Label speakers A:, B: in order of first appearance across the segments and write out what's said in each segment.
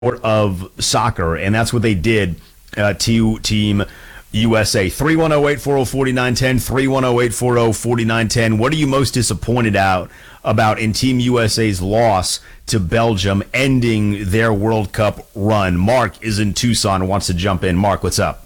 A: of soccer, and that's what they did to Team USA. 310-840-4910, 310-840-4910. What are you most disappointed about in Team USA's loss to Belgium, ending their World Cup run? Mark is in Tucson and wants to jump in. Mark, what's up?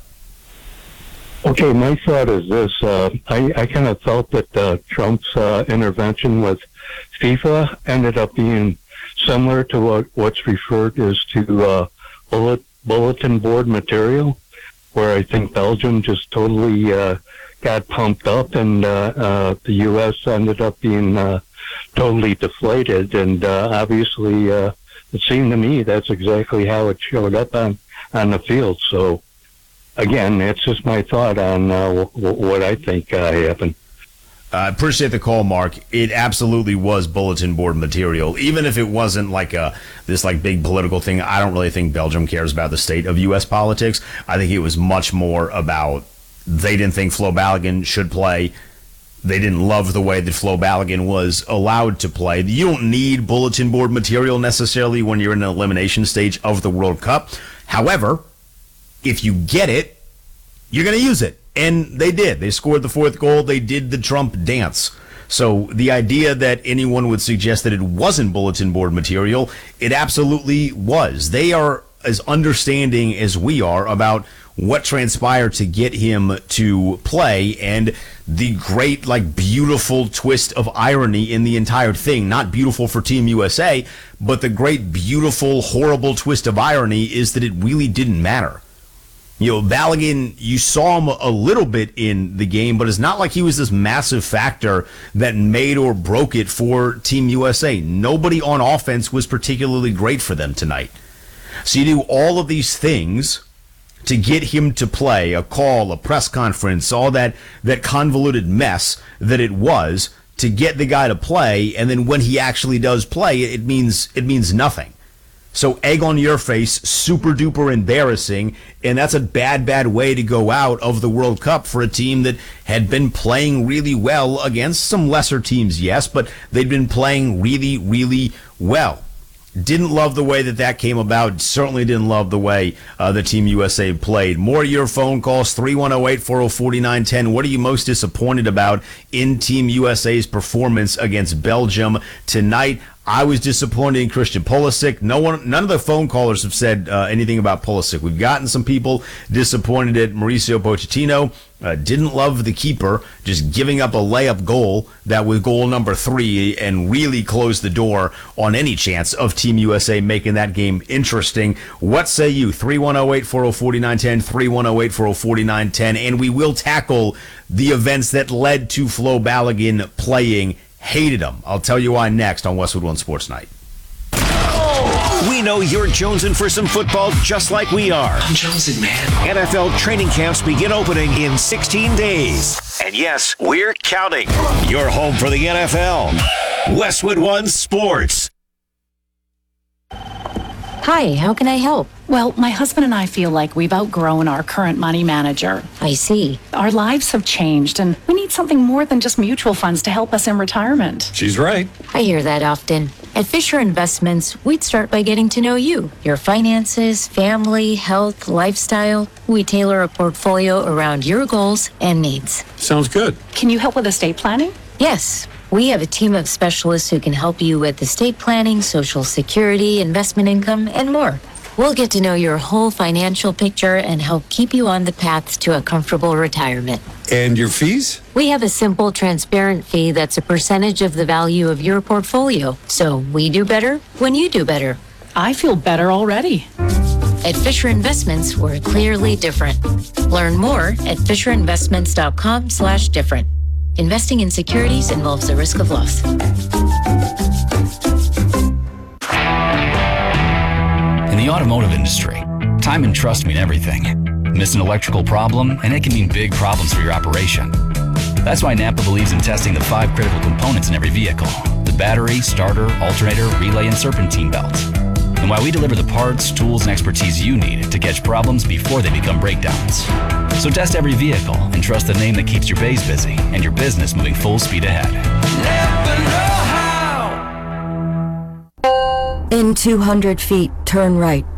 B: Okay, my thought is this. I kind of felt that Trump's intervention with FIFA ended up being similar to what's referred as to bulletin board material, where I think Belgium just totally got pumped up, and the U.S. ended up being totally deflated. And obviously, it seemed to me that's exactly how it showed up on the field. So, again, that's just my thought on what I think happened.
A: I appreciate the call, Mark. It absolutely was bulletin board material. Even if it wasn't like this big political thing, I don't really think Belgium cares about the state of U.S. politics. I think it was much more about they didn't think Flo Balogun should play. They didn't love the way that Flo Balogun was allowed to play. You don't need bulletin board material necessarily when you're in an elimination stage of the World Cup. However, if you get it, you're going to use it. And they did. They scored the fourth goal. They did the Trump dance. So the idea that anyone would suggest that it wasn't bulletin board material, it absolutely was. They are as understanding as we are about what transpired to get him to play, and the great, beautiful twist of irony in the entire thing. Not beautiful for Team USA, but the great, beautiful, horrible twist of irony is that it really didn't matter. Balogun, you saw him a little bit in the game, but it's not like he was this massive factor that made or broke it for Team USA. Nobody on offense was particularly great for them tonight. So you do all of these things to get him to play, a call, a press conference, all that convoluted mess that it was to get the guy to play, and then when he actually does play, it means nothing. So egg on your face, super duper embarrassing, and that's a bad way to go out of the World Cup for a team that had been playing really well against some lesser teams, yes, but they'd been playing really, really well. Didn't love the way that came about. Certainly didn't love the way the Team USA played. More of your phone calls, 310-840-4910. What are you most disappointed about in Team USA's performance against Belgium tonight? I was disappointed in Christian Pulisic. None of the phone callers have said anything about Pulisic. We've gotten some people disappointed at Mauricio Pochettino. Didn't love the keeper just giving up a layup goal that was goal number 3 and really closed the door on any chance of Team USA making that game interesting. What say you? 310-840-4910, 310-840-4910, and we will tackle the events that led to Flo Balogun playing. Hated him. I'll tell you why next on Westwood One Sports Night.
C: We know you're jonesing for some football just like we are.
D: I'm jonesing, man.
C: NFL training camps begin opening in 16 days. And yes, we're counting. You're home for the NFL. Westwood One Sports.
E: Hi, how can I help?
F: Well, my husband and I feel like we've outgrown our current money manager.
E: I see.
F: Our lives have changed, and we need something more than just mutual funds to help us in retirement.
D: She's right.
E: I hear that often. At Fisher Investments, we'd start by getting to know you, your finances, family, health, lifestyle. We tailor a portfolio around your goals and needs.
D: Sounds good.
F: Can you help with estate planning?
E: Yes. We have a team of specialists who can help you with estate planning, Social Security, investment income, and more. We'll get to know your whole financial picture and help keep you on the path to a comfortable retirement.
D: And your fees?
E: We have a simple, transparent fee that's a percentage of the value of your portfolio. So we do better when you do better.
F: I feel better already.
E: At Fisher Investments, we're clearly different. Learn more at FisherInvestments.com/different. Investing in securities involves the risk of loss.
G: In the automotive industry, time and trust mean everything. Miss an electrical problem, and it can mean big problems for your operation. That's why Napa believes in testing the 5 critical components in every vehicle: the battery, starter, alternator, relay, and serpentine belt. And why we deliver the parts, tools, and expertise you need to catch problems before they become breakdowns. So test every vehicle and trust the name that keeps your bays busy and your business moving full speed ahead.
H: In 200 feet, turn right.